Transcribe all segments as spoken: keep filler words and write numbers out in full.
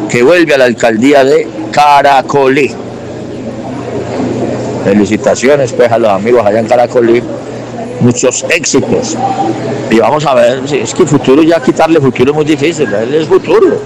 que vuelve a la alcaldía de Caracolí. Felicitaciones pues a los amigos allá en Caracolí, muchos éxitos. Y vamos a ver, es que futuro, ya quitarle futuro es muy difícil, él es futuro.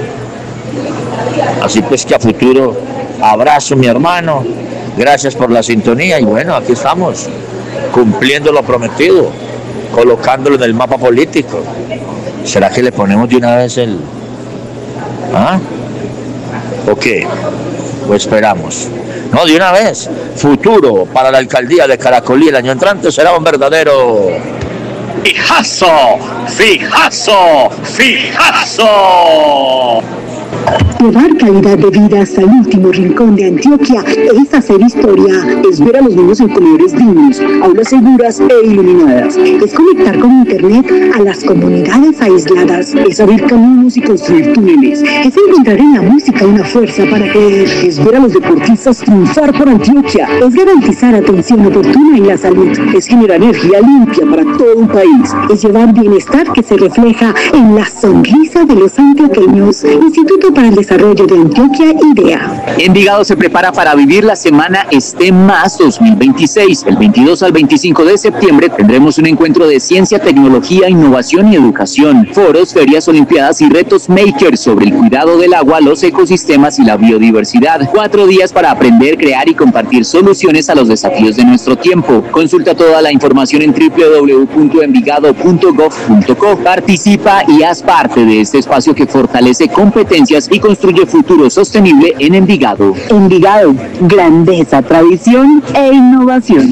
Así pues que a futuro, abrazo mi hermano, gracias por la sintonía y bueno, aquí estamos, cumpliendo lo prometido, colocándolo en el mapa político. ¿Será que le ponemos de una vez el... ¿Ah? ¿O qué? Lo esperamos. No, de una vez. Futuro para la alcaldía de Caracolí el año entrante será un verdadero... ¡Fijazo! ¡Fijazo! ¡Fijazo! Llevar calidad de vida hasta el último rincón de Antioquia es hacer historia, es ver a los niños en comedores dignos, aulas seguras e iluminadas, es conectar con internet a las comunidades aisladas, es abrir caminos y construir túneles, es encontrar en la música una fuerza para creer, es ver a los deportistas triunfar por Antioquia, es garantizar atención oportuna en la salud, es generar energía limpia para todo un país, es llevar bienestar que se refleja en la sonrisa de los antioqueños. Instituto para el Desarrollo de Antioquia, IDEA. Envigado se prepara para vivir la semana STEM Más dos mil veintiséis. El veintidós al veinticinco de septiembre tendremos un encuentro de ciencia, tecnología, innovación y educación. Foros, ferias, olimpiadas y retos makers sobre el cuidado del agua, los ecosistemas y la biodiversidad. Cuatro días para aprender, crear y compartir soluciones a los desafíos de nuestro tiempo. Consulta toda la información en doble u doble u doble u punto envigado punto gov punto co. Participa y haz parte de este espacio que fortalece competencias y construye futuro sostenible en Envigado. Envigado, grandeza, tradición e innovación.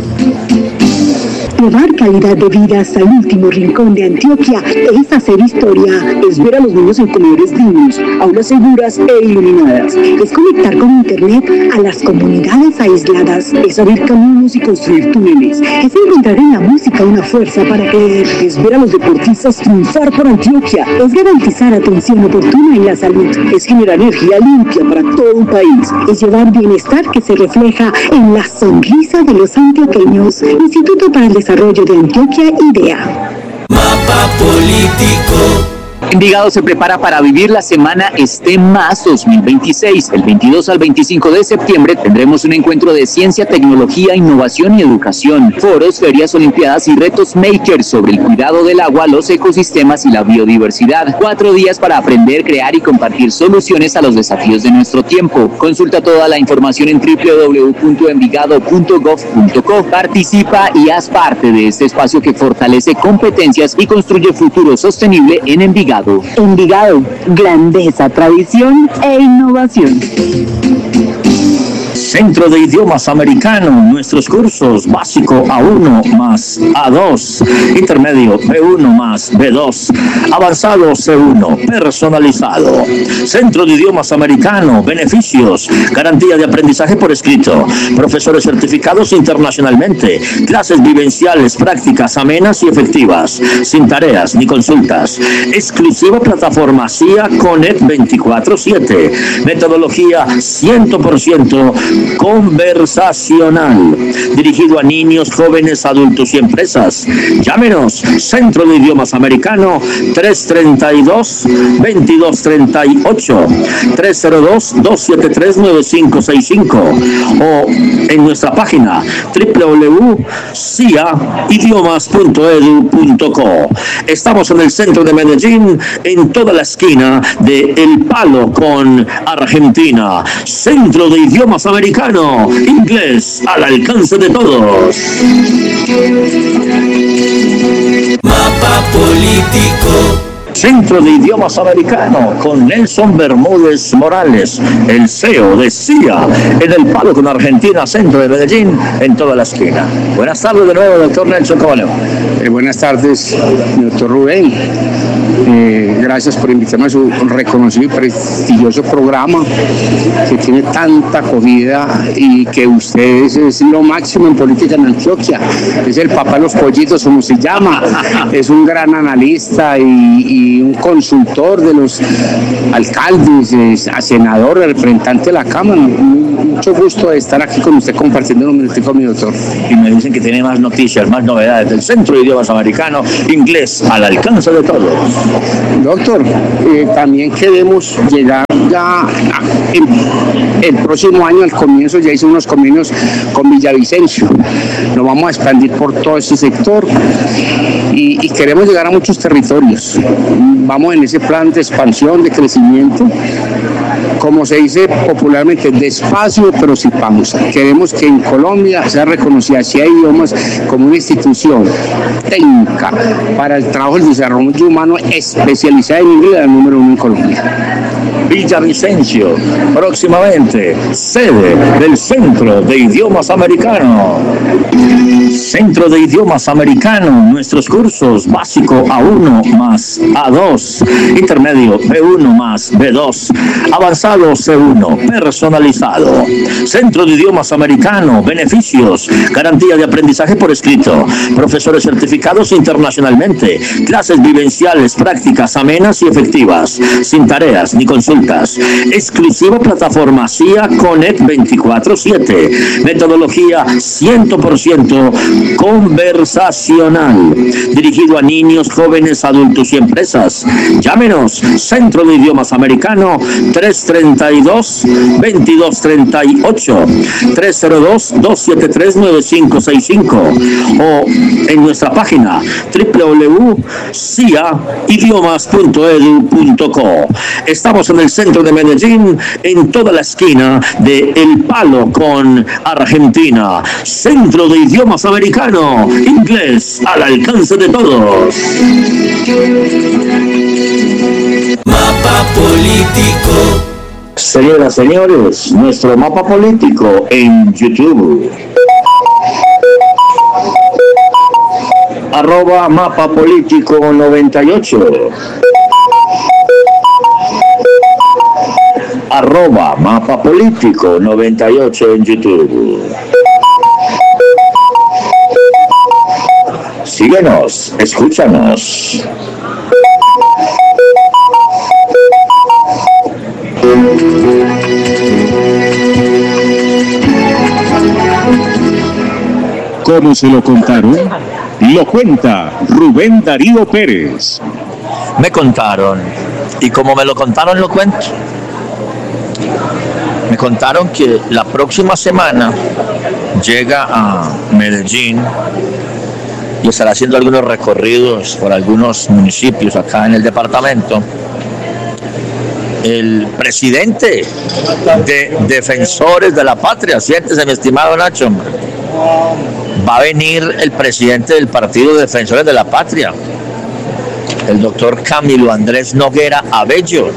Llevar calidad de vida hasta el último rincón de Antioquia es hacer historia, es ver a los niños en comedores dignos, aulas seguras e iluminadas, es conectar con internet a las comunidades aisladas, es abrir caminos y construir túneles, es encontrar en la música una fuerza para creer, es ver a los deportistas triunfar por Antioquia, es garantizar atención oportuna en la salud, es generar energía limpia para todo un país, es llevar bienestar que se refleja en la sonrisa de los antioqueños. Instituto para el Desarrollo de Antioquia, IDEA. Mapa político. Envigado se prepara para vivir la semana STEM Más dos mil veintiséis. El veintidós al veinticinco de septiembre tendremos un encuentro de ciencia, tecnología, innovación y educación. Foros, ferias, olimpiadas y retos makers sobre el cuidado del agua, los ecosistemas y la biodiversidad. Cuatro días para aprender, crear y compartir soluciones a los desafíos de nuestro tiempo. Consulta toda la información en doble u doble u doble u punto envigado punto gov punto co. Participa y haz parte de este espacio que fortalece competencias y construye futuro sostenible en Envigado. Envigado, grandeza, tradición e innovación. Centro de Idiomas Americano, nuestros cursos básico A uno más A dos, intermedio B uno más B dos, avanzado C uno, personalizado. Centro de Idiomas Americano, beneficios, garantía de aprendizaje por escrito, profesores certificados internacionalmente, clases vivenciales, prácticas amenas y efectivas, sin tareas ni consultas, exclusiva plataforma C I A Connect veinticuatro siete, metodología cien por ciento conversacional, dirigido a niños, jóvenes, adultos y empresas. Llámenos, Centro de Idiomas Americano, tres treinta y dos, veintidós treinta y ocho, tres cero dos, dos siete tres, nueve cinco seis cinco, o en nuestra página doble u doble u doble u punto c i a idiomas punto e d u punto co. Estamos en el centro de Medellín, en toda la esquina de El Palo con Argentina. Centro de Idiomas Americano, inglés al alcance de todos. Mapa político. Centro de Idiomas Americano con Nelson Bermúdez Morales, el C E O de C I A, en El Palo con Argentina, centro de Medellín, en toda la esquina. Buenas tardes de nuevo, doctor Nelson, ¿cómo le va? Eh, buenas tardes, doctor Rubén. Eh, gracias por invitarme a su reconocido y prestigioso programa que tiene tanta acogida y que ustedes es lo máximo en política en Antioquia. Es el papá de los pollitos, como se llama. Es un gran analista y, y un consultor de los alcaldes, es, a senador, representante de la Cámara. Un, mucho gusto de estar aquí con usted compartiendo un minutico, mi doctor. Y me dicen que tiene más noticias, más novedades del Centro de Idiomas Americano, inglés al alcance de todos. Doctor, eh, también queremos llegar ya a, el, el próximo año, al comienzo, ya hice unos convenios con Villavicencio. Nos vamos a expandir por todo este sector y, y queremos llegar a muchos territorios. Vamos en ese plan de expansión, de crecimiento, como se dice popularmente, despacio, pero sí vamos. Queremos que en Colombia sea reconocida si hay idiomas como una institución técnica para el trabajo del desarrollo humano especializada en inglés, el número uno en Colombia. Villavicencio, próximamente sede del Centro de Idiomas Americano. Centro de Idiomas Americano, nuestros cursos básico A uno más A dos, intermedio B uno más B dos, avanzado C uno, personalizado. Centro de Idiomas Americano, beneficios, garantía de aprendizaje por escrito, profesores certificados internacionalmente, clases vivenciales, prácticas amenas y efectivas, sin tareas ni consultas, exclusiva plataforma C I A Connect veinticuatro siete, metodología cien por ciento conversacional, dirigido a niños, jóvenes, adultos y empresas. Llámenos, Centro de Idiomas Americano, tres treinta y dos, veintidós treinta y ocho, tres cero dos, dos siete tres, nueve cinco seis cinco, o en nuestra página doble u doble u doble u punto c i a idiomas punto e d u punto co. Estamos en el centro de Medellín, en toda la esquina de El Palo con Argentina. Centro de Idiomas Americano, inglés al alcance de todos. Mapa político. Señoras, señores, nuestro mapa político en YouTube. Arroba mapa político noventa y ocho. Arroba mapa político noventa y ocho en YouTube. Síguenos, escúchanos. ¿Cómo se lo contaron? Lo cuenta Rubén Darío Pérez. Me contaron, y como me lo contaron, lo cuento. Me contaron que la próxima semana llega a Medellín y estará haciendo algunos recorridos por algunos municipios acá en el departamento. El presidente de Defensores de la Patria, siéntese, mi estimado Nacho, va a venir el presidente del Partido Defensores de la Patria, el doctor Camilo Andrés Noguera Abello.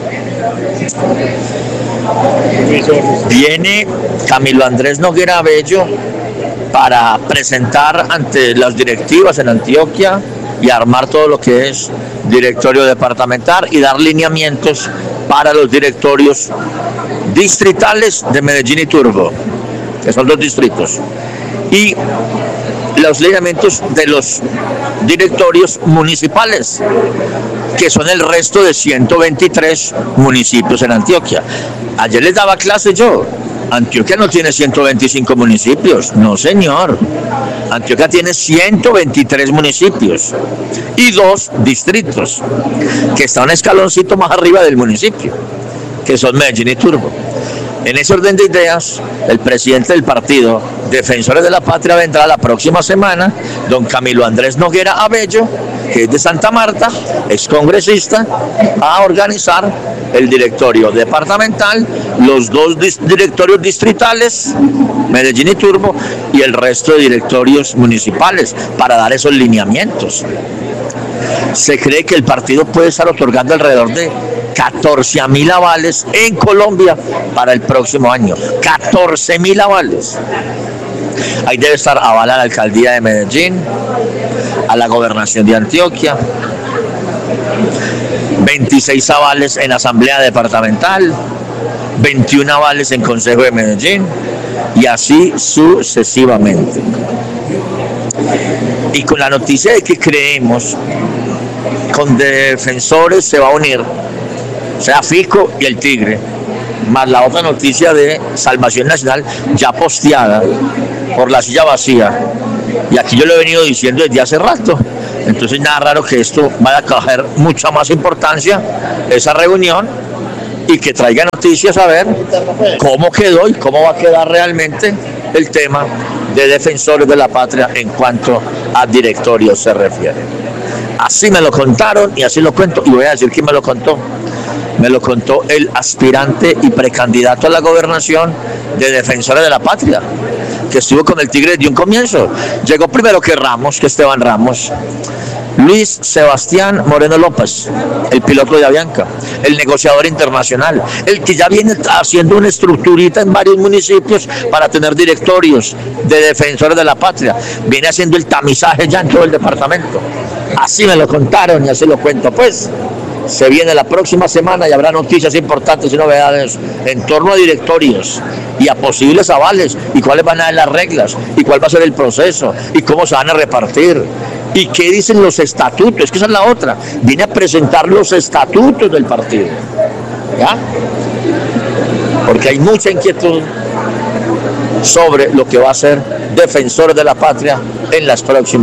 Viene Camilo Andrés Noguera Abello para presentar ante las directivas en Antioquia y armar todo lo que es directorio departamental y dar lineamientos para los directorios distritales de Medellín y Turbo, que son dos distritos, y los lineamientos de los directorios municipales, que son el resto de ciento veintitrés municipios en Antioquia. Ayer les daba clase yo. Antioquia no tiene ciento veinticinco municipios, no señor. Antioquia tiene ciento veintitrés municipios y dos distritos, que está un escaloncito más arriba del municipio, que son Medellín y Turbo. En ese orden de ideas, el presidente del partido Defensores de la Patria vendrá la próxima semana, don Camilo Andrés Noguera Abello, que es de Santa Marta, ex congresista, a organizar el directorio departamental, los dos dis- directorios distritales, Medellín y Turbo, y el resto de directorios municipales, para dar esos lineamientos. Se cree que el partido puede estar otorgando alrededor de catorce mil avales en Colombia para el próximo año. catorce mil avales. Ahí debe estar aval a la alcaldía de Medellín, a la gobernación de Antioquia, veintiséis avales en asamblea departamental, veintiún avales en consejo de Medellín, y así sucesivamente. Y con la noticia de que creemos con Defensores se va a unir, o sea, Fico y el Tigre, más la otra noticia de Salvación Nacional ya posteada por La Silla Vacía, y aquí yo lo he venido diciendo desde hace rato. Entonces nada raro que esto vaya a coger mucha más importancia, esa reunión, y que traiga noticias a ver cómo quedó y cómo va a quedar realmente el tema de Defensores de la Patria en cuanto a directorio se refiere. Así me lo contaron y así lo cuento, y voy a decir quién me lo contó. Me lo contó el aspirante y precandidato a la gobernación de Defensores de la Patria, que estuvo con el Tigre desde un comienzo. Llegó primero que Ramos, que Esteban Ramos. Luis Sebastián Moreno López, el piloto de Avianca, el negociador internacional, el que ya viene haciendo una estructurita en varios municipios para tener directorios de Defensores de la Patria. Viene haciendo el tamizaje ya en todo el departamento. Así me lo contaron y así lo cuento. Pues se viene la próxima semana y habrá noticias importantes y novedades en torno a directorios y a posibles avales, y cuáles van a ser las reglas, y cuál va a ser el proceso, y cómo se van a repartir, y qué dicen los estatutos. Es que esa es la otra, viene a presentar los estatutos del partido, ¿ya? Porque hay mucha inquietud sobre lo que va a ser Defensores de la Patria en las próximas